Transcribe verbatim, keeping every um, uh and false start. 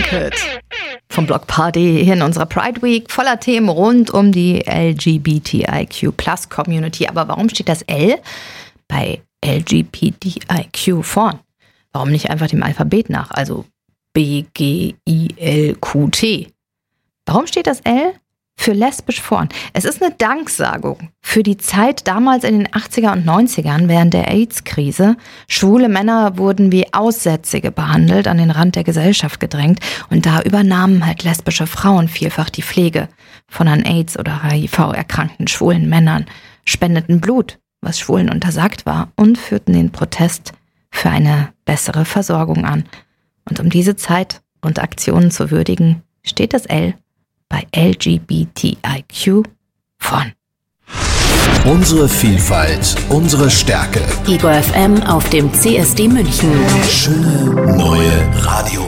Rocket vom Block Party hier in unserer Pride Week voller Themen rund um die L G B T I Q Plus Community. Aber warum steht das L bei L G B T I Q vorn? Warum nicht einfach dem Alphabet nach, also B, G, I, L, Q, T? Warum steht das L für lesbisch vorn? Es ist eine Danksagung für die Zeit damals in den achtziger und neunzigern während der AIDS-Krise. Schwule Männer wurden wie Aussätzige behandelt, an den Rand der Gesellschaft gedrängt und da übernahmen halt lesbische Frauen vielfach die Pflege von an AIDS oder H I V erkrankten schwulen Männern, spendeten Blut, was Schwulen untersagt war, und führten den Protest für eine bessere Versorgung an. Und um diese Zeit und Aktionen zu würdigen, steht das L bei L G B T I Q vorn. Unsere Vielfalt, unsere Stärke. Ego F M auf dem C S D München. Schöne neue Radio.